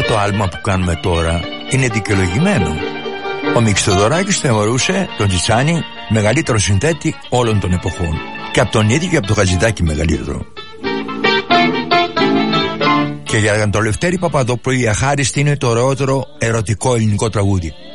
το άλμα που κάνουμε τώρα είναι δικαιολογημένο. Ο Μητσοτοράκης θεωρούσε τον Τσιτσάνι μεγαλύτερο συνθέτη όλων των εποχών. Και από τον ίδιο και από τον Χατζηδάκη μεγαλύτερο. Και για τον Λευτέρη Παπαδόπουλο η Αχάριστη είναι το ωραιότερο ερωτικό ελληνικό τραγούδι.